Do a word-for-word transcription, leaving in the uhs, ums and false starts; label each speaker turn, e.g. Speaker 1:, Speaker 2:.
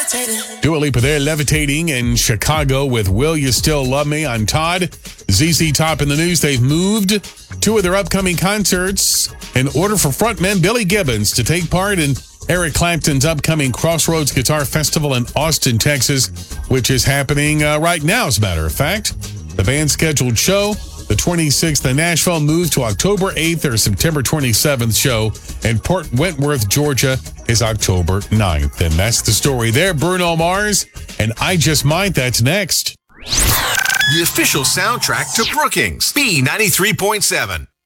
Speaker 1: Dua Lipa there, Levitating in Chicago with Will You Still Love Me? I'm Todd. Z Z Top in the news. They've moved two of their upcoming concerts in order for frontman Billy Gibbons to take part in Eric Clapton's upcoming Crossroads Guitar Festival in Austin, Texas, which is happening uh, right now, as a matter of fact. The band's scheduled show, the twenty-sixth in Nashville, moved to October eighth or September twenty-seventh show, and Port Wentworth, Georgia, is October ninth. And that's the story there. Bruno Mars and I Just Might. That's next.
Speaker 2: The official soundtrack to Brookings, B ninety-three point seven.